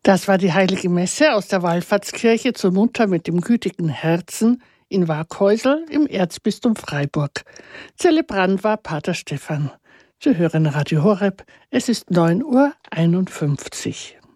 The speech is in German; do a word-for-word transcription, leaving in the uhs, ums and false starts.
Das war die Heilige Messe aus der Wallfahrtskirche zur Mutter mit dem gütigen Herzen in Waaghäusel im Erzbistum Freiburg. Zelebrant war Pater Stephan. Sie hören Radio Horeb. Es ist neun Uhr einundfünfzig.